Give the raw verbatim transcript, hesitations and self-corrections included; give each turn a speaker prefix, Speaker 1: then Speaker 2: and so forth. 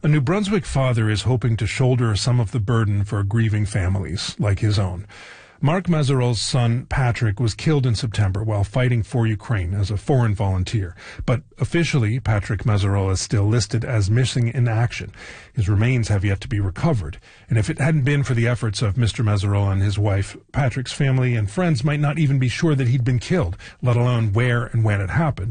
Speaker 1: A New Brunswick father is hoping to shoulder some of the burden for grieving families like his own. Mark Meserol's son, Patrick, was killed in September while fighting for Ukraine as a foreign volunteer. But officially, Patrick Meserol is still listed as missing in action. His remains have yet to be recovered. And if it hadn't been for the efforts of Mister Meserol and his wife, Patrick's family and friends might not even be sure that he'd been killed, let alone where and when it happened.